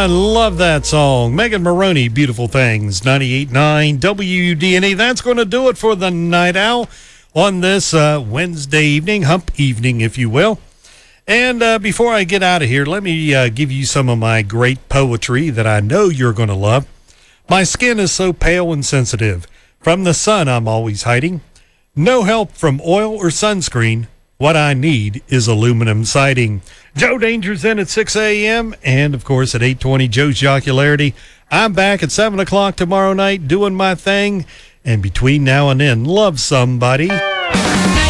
I love that song. Megan Maroney, Beautiful Things, 98.9 WDNE. That's going to do it for the Night Owl on this Wednesday evening, hump evening, if you will. And before I get out of here, let me give you some of my great poetry that I know you're going to love. My skin is so pale and sensitive. From the sun I'm always hiding. No help from oil or sunscreen. What I need is aluminum siding. Joe Danger's in at 6 a.m. and, of course, at 8:20, Joe's Jocularity. I'm back at 7 o'clock tomorrow night doing my thing. And between now and then, love somebody.